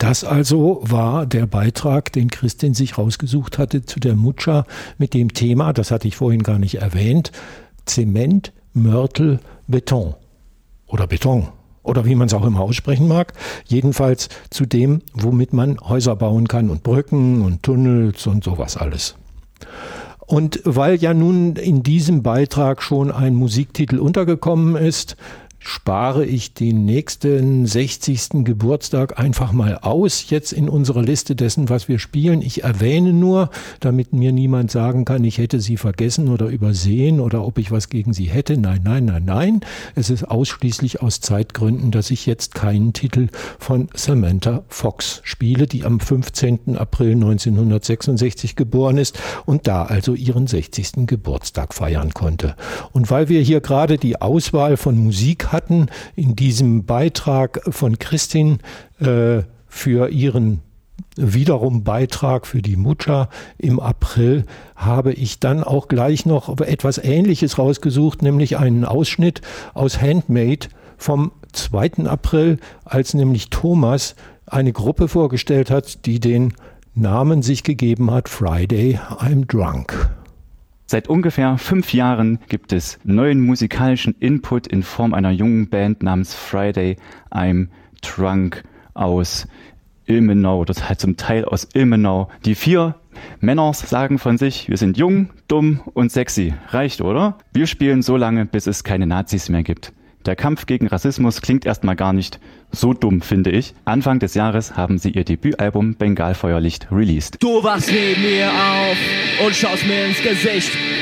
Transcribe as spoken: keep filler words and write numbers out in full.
Das also war der Beitrag, den Kristin sich rausgesucht hatte zu der Mutscha mit dem Thema, das hatte ich vorhin gar nicht erwähnt, Zement, Mörtel, Beton oder Beton oder wie man es auch immer aussprechen mag. Jedenfalls zu dem, womit man Häuser bauen kann und Brücken und Tunnels und sowas alles. Und weil ja nun in diesem Beitrag schon ein Musiktitel untergekommen ist, spare ich den nächsten sechzigsten Geburtstag einfach mal aus, jetzt in unserer Liste dessen, was wir spielen. Ich erwähne nur, damit mir niemand sagen kann, ich hätte sie vergessen oder übersehen oder ob ich was gegen sie hätte. Nein, nein, nein, nein. Es ist ausschließlich aus Zeitgründen, dass ich jetzt keinen Titel von Samantha Fox spiele, die am fünfzehnten April neunzehnhundertsechsundsechzig geboren ist und da also ihren sechzigsten Geburtstag feiern konnte. Und weil wir hier gerade die Auswahl von Musik hatten in diesem Beitrag von Kristin äh, für ihren wiederum Beitrag für die Mutscha im April, habe ich dann auch gleich noch etwas Ähnliches rausgesucht, nämlich einen Ausschnitt aus Handmade vom zweiten April, als nämlich Thomas eine Gruppe vorgestellt hat, die den Namen sich gegeben hat, Friday I'm Drunk. Seit ungefähr fünf Jahren gibt es neuen musikalischen Input in Form einer jungen Band namens Friday I'm Drunk aus Ilmenau, das halt zum Teil aus Ilmenau. Die vier Männer sagen von sich, wir sind jung, dumm und sexy. Reicht, oder? Wir spielen so lange, bis es keine Nazis mehr gibt. Der Kampf gegen Rassismus klingt erstmal gar nicht so dumm, finde ich. Anfang des Jahres haben sie ihr Debütalbum Bengalfeuerlicht released. Du wachst neben mir auf und schaust mir ins Gesicht.